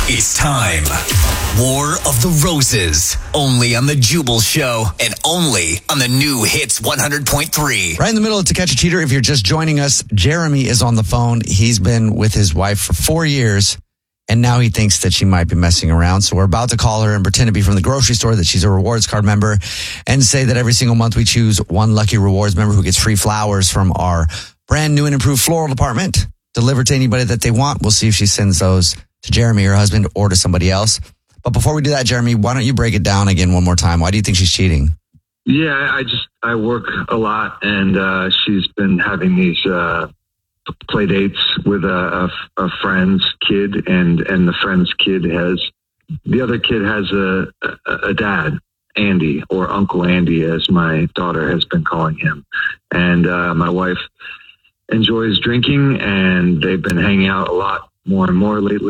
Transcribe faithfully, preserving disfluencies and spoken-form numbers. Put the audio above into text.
It's time. War of the Roses. Only on The Jubal Show and only on the new Hits one hundred point three. Right in the middle of To Catch a Cheater. If you're just joining us, Jeremy is on the phone. He's been with his wife for four years, and now he thinks that she might be messing around. So we're about to call her and pretend to be from the grocery store, that she's a rewards card member, and say that every single month we choose one lucky rewards member who gets free flowers from our brand new and improved floral department, delivered to anybody that they want. We'll see if she sends those to Jeremy, her husband, or to somebody else. But before we do that, Jeremy, why don't you break it down again one more time? Why do you think she's cheating? Yeah, I just, I work a lot, and uh, she's been having these uh, play dates with a, a, a friend's kid, and, and the friend's kid has, the other kid has a, a, a dad, Andy, or Uncle Andy, as my daughter has been calling him. And uh, my wife enjoys drinking, and they've been hanging out a lot more and more lately.